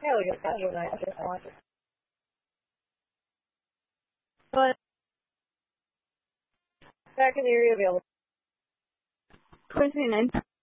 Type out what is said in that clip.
Yeah, we got that tonight if you want. But back in the area available. 29.